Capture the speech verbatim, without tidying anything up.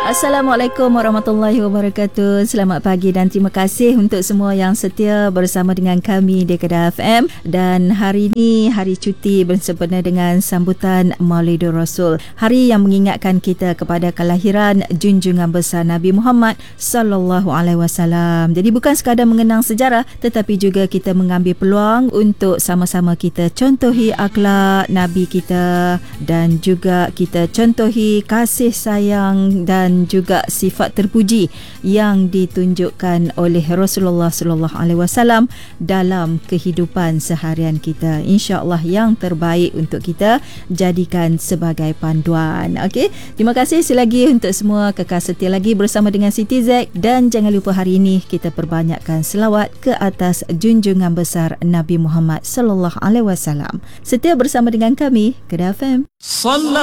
Assalamualaikum warahmatullahi wabarakatuh. Selamat pagi dan terima kasih untuk semua yang setia bersama dengan kami di Kedah F M. Dan hari ini hari cuti bersempena dengan sambutan Maulidur Rasul, hari yang mengingatkan kita kepada kelahiran junjungan besar Nabi Muhammad sallallahu alaihi wasallam. Jadi bukan sekadar mengenang sejarah, tetapi juga kita mengambil peluang untuk sama-sama kita contohi akhlak Nabi kita dan juga kita contohi kasih sayang dan juga sifat terpuji yang ditunjukkan oleh Rasulullah sallallahu alaihi wasallam dalam kehidupan seharian kita. Insya-Allah yang terbaik untuk kita jadikan sebagai panduan. Okey, terima kasih sekali lagi untuk semua kekal setia lagi bersama dengan Siti Z, dan jangan lupa hari ini kita perbanyakkan selawat ke atas junjungan besar Nabi Muhammad sallallahu alaihi wasallam. Setia bersama dengan kami Kedah F M.